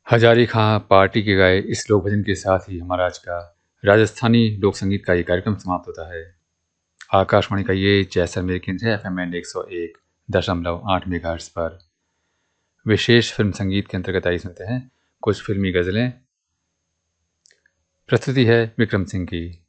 हजारी खां party के गाए इस लोक भजन के साथ ही हमारा आज का राजस्थानी लोक संगीत का ये कार्यक्रम समाप्त होता है। आकाशवाणी का ये जैसलमेर केंद्र है FM बैंड 101.8 मेगाहर्ट्ज पर। विशेष फिल्म संगीत के अंतर्गत आई सुनते हैं कुछ फिल्मी गजलें। प्रस्तुति है विक्रम सिंह की।